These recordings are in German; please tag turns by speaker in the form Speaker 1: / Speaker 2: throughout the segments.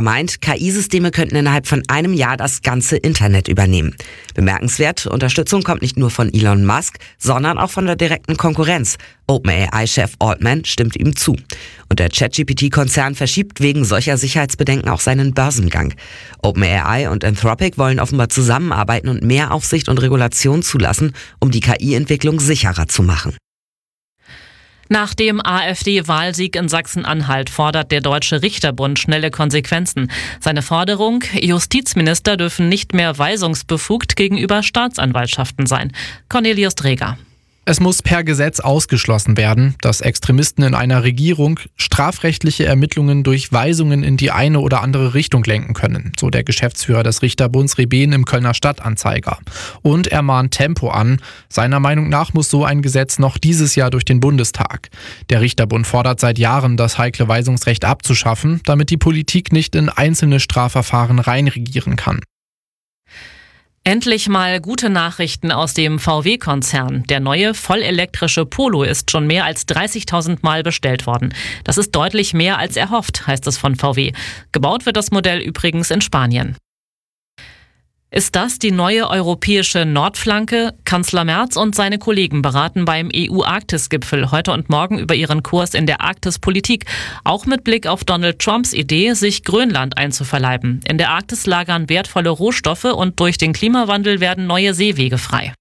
Speaker 1: Er meint, KI-Systeme könnten innerhalb von einem Jahr das ganze Internet übernehmen. Bemerkenswert, Unterstützung kommt nicht nur von Elon Musk, sondern auch von der direkten Konkurrenz. OpenAI-Chef Altman stimmt ihm zu. Und der ChatGPT-Konzern verschiebt wegen solcher Sicherheitsbedenken auch seinen Börsengang. OpenAI und Anthropic wollen offenbar zusammenarbeiten und mehr Aufsicht und Regulation zulassen, um die KI-Entwicklung sicherer zu machen.
Speaker 2: Nach dem AfD-Wahlsieg in Sachsen-Anhalt fordert der Deutsche Richterbund schnelle Konsequenzen. Seine Forderung: Justizminister dürfen nicht mehr weisungsbefugt gegenüber Staatsanwaltschaften sein. Cornelius Dreger.
Speaker 3: Es muss per Gesetz ausgeschlossen werden, dass Extremisten in einer Regierung strafrechtliche Ermittlungen durch Weisungen in die eine oder andere Richtung lenken können, so der Geschäftsführer des Richterbunds Rebehn im Kölner Stadtanzeiger. Und er mahnt Tempo an. Seiner Meinung nach muss so ein Gesetz noch dieses Jahr durch den Bundestag. Der Richterbund fordert seit Jahren, das heikle Weisungsrecht abzuschaffen, damit die Politik nicht in einzelne Strafverfahren reinregieren kann.
Speaker 2: Endlich mal gute Nachrichten aus dem VW-Konzern. Der neue vollelektrische Polo ist schon mehr als 30.000 Mal bestellt worden. Das ist deutlich mehr als erhofft, heißt es von VW. Gebaut wird das Modell übrigens in Spanien. Ist das die neue europäische Nordflanke? Kanzler Merz und seine Kollegen beraten beim EU-Arktis-Gipfel heute und morgen über ihren Kurs in der Arktispolitik. Auch mit Blick auf Donald Trumps Idee, sich Grönland einzuverleiben. In der Arktis lagern wertvolle Rohstoffe und durch den Klimawandel werden neue Seewege frei.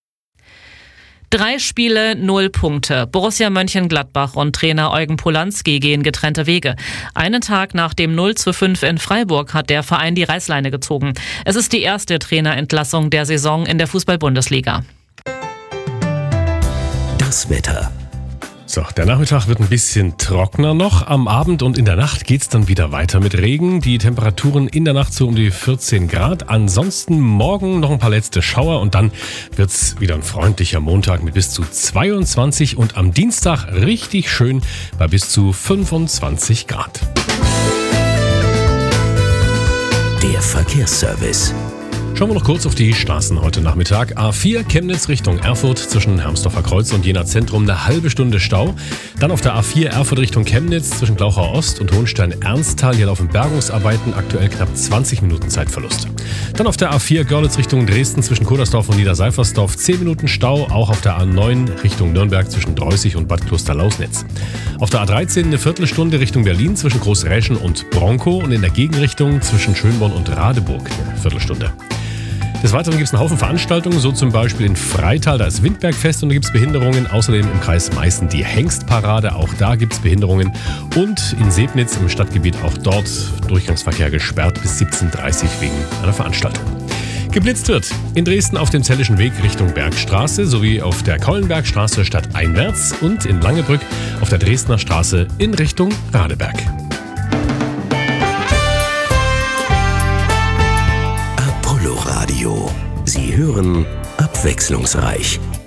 Speaker 2: 3 Spiele, 0 Punkte. Borussia Mönchengladbach und Trainer Eugen Polanski gehen getrennte Wege. Einen Tag nach dem 0:5 in Freiburg hat der Verein die Reißleine gezogen. Es ist die erste Trainerentlassung der Saison in der Fußball-Bundesliga.
Speaker 4: Das Wetter.
Speaker 5: So, der Nachmittag wird ein bisschen trockener noch. Am Abend und in der Nacht geht's dann wieder weiter mit Regen. Die Temperaturen in der Nacht so um die 14 Grad. Ansonsten morgen noch ein paar letzte Schauer und dann wird's wieder ein freundlicher Montag mit bis zu 22 und am Dienstag richtig schön bei bis zu 25 Grad.
Speaker 4: Der Verkehrsservice.
Speaker 5: Schauen wir noch kurz auf die Straßen heute Nachmittag. A4 Chemnitz Richtung Erfurt zwischen Hermsdorfer Kreuz und Jena Zentrum eine halbe Stunde Stau. Dann auf der A4 Erfurt Richtung Chemnitz zwischen Glauchau Ost und Hohenstein-Ernsthal. Hier laufen Bergungsarbeiten, aktuell knapp 20 Minuten Zeitverlust. Dann auf der A4 Görlitz Richtung Dresden zwischen Kodersdorf und Niederseifersdorf 10 Minuten Stau. Auch auf der A9 Richtung Nürnberg zwischen Dreußig und Bad Klosterlausnitz. Auf der A13 eine Viertelstunde Richtung Berlin zwischen Großräschen und Bronkow und in der Gegenrichtung zwischen Schönborn und Radeburg eine Viertelstunde. Des Weiteren gibt es einen Haufen Veranstaltungen, so zum Beispiel in Freital, da ist Windbergfest und da gibt es Behinderungen. Außerdem im Kreis Meißen die Hengstparade, auch da gibt es Behinderungen. Und in Sebnitz im Stadtgebiet auch dort Durchgangsverkehr gesperrt bis 17:30 wegen einer Veranstaltung. Geblitzt wird in Dresden auf dem Zellischen Weg Richtung Bergstraße sowie auf der Keulenbergstraße stadteinwärts und in Langebrück auf der Dresdner Straße in Richtung Radeberg.
Speaker 4: Radio. Sie hören abwechslungsreich.